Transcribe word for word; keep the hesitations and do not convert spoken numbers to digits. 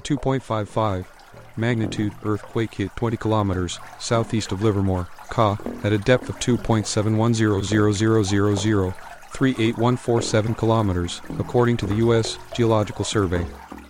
two point five five. Magnitude earthquake hit twenty kilometers southeast of Livermore, Ca, at a depth of two point seven one zero zero zero zero zero, three eight one four seven kilometers, according to the U S Geological Survey.